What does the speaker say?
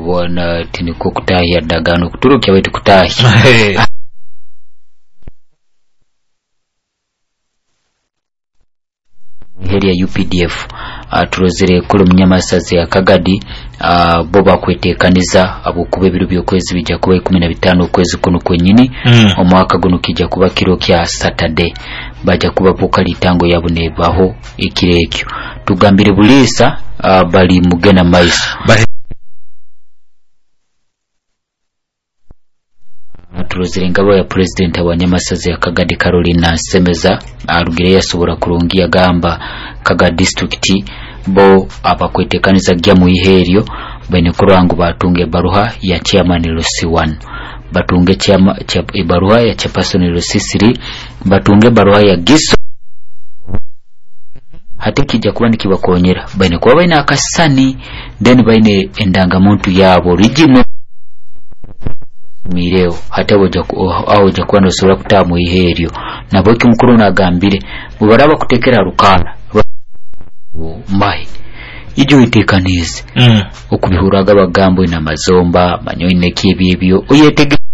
bona tiniko kutahya dagano kuturukia wetu kutahya heri ya UPDF turozere kule Munyamasazi ya Kagadi bo bakwetekaniza abukube ebiro by'okwezi bijja kuba 15 okwezi kuno kwenyini omwaka guno kijja kuba kiro kya Saturday bajja kuba buka litango yabunebaho ekirekyo tugambire bulisa bali mugena maiso turozere ngabo ya president wa Nyamasazi ya Kagadi Caroline Semeza arugire yasobora kurungia gamba Kagadi district bo abakwetekaniza gya mu iheryo bene kurangu batunge baruha ya chairman Lucy 1 batunge baruha ya chairperson Lucy 3 batunge baruha ya Giso hate kijja kuba nikibakonyera bene kuba baina akasani then baine endangamuntu yabo original mireo hata oja kuba nosobola kutamu iheryo nabo kimukuru nagambire bubaraba kutekera rukala mahi ijo itekanize okubihuraga bagambo ina mazomba manyoine kibibyo oyetege